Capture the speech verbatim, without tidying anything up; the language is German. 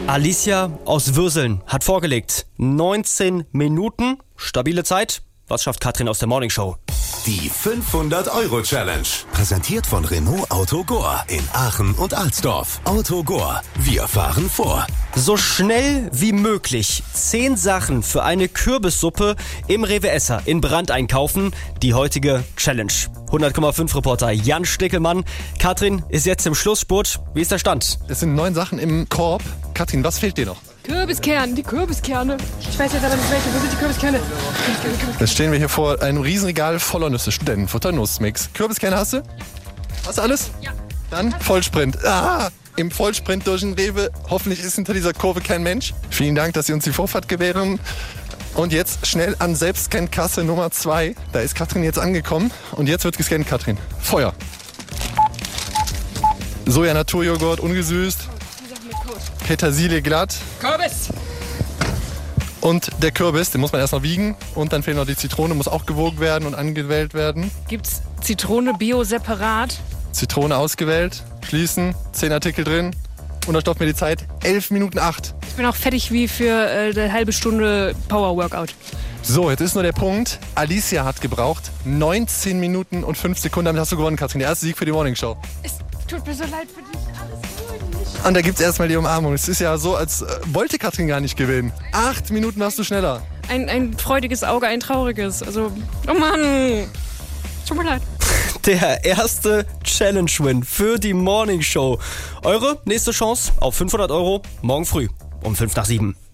Alicia aus Würseln hat vorgelegt. neunzehn Minuten, stabile Zeit. Was schafft Katrin aus der Morning Show? Die fünfhundert-Euro-Challenge. Präsentiert von Renault Autogor in Aachen und Alsdorf. Autogor, wir fahren vor. So schnell wie möglich zehn Sachen für eine Kürbissuppe im Rewe Esser in Brand einkaufen. Die heutige Challenge. hundert Komma fünf Reporter Jan Stickelmann. Katrin ist jetzt im Schlussspurt. Wie ist der Stand? Es sind neun Sachen im Korb. Katrin, was fehlt dir noch? Kürbiskerne, die Kürbiskerne. Ich weiß jetzt aber nicht welche. Wo sind die Kürbiskerne? Kürbiskerne, Kürbiskerne. Jetzt stehen wir hier vor einem Riesenregal voller Nüsse. Studentenfutter, Nussmix. Kürbiskerne hast du? Hast du alles? Ja. Dann Vollsprint. Ah, im Vollsprint durch den Rewe. Hoffentlich ist hinter dieser Kurve kein Mensch. Vielen Dank, dass Sie uns die Vorfahrt gewähren. Und jetzt schnell an Selbstscan-Kasse Nummer zwei. Da ist Katrin jetzt angekommen. Und jetzt wird gescannt, Katrin. Feuer. Soja-Naturjoghurt, ungesüßt. Petersilie glatt. Kürbis! Und der Kürbis, den muss man erst noch wiegen. Und dann fehlt noch die Zitrone, muss auch gewogen werden und angewählt werden. Gibt's Zitrone bio separat? Zitrone ausgewählt, schließen, zehn Artikel drin. Und dann stoppt mir die Zeit, elf Minuten acht. Ich bin auch fertig wie für äh, eine halbe Stunde Power-Workout. So, jetzt ist nur der Punkt. Alicia hat gebraucht neunzehn Minuten und fünf Sekunden. Damit hast du gewonnen, Katrin. Der erste Sieg für die Morning Show. Es tut mir so leid für dich. Alles gut. Und da gibt's erstmal die Umarmung. Es ist ja so, als äh, wollte Katrin gar nicht gewinnen. Acht Minuten warst du schneller. Ein, ein freudiges Auge, ein trauriges. Also, oh Mann. Tut mir leid. Der erste Challenge-Win für die Morning Show. Eure nächste Chance auf fünfhundert Euro morgen früh um fünf nach sieben.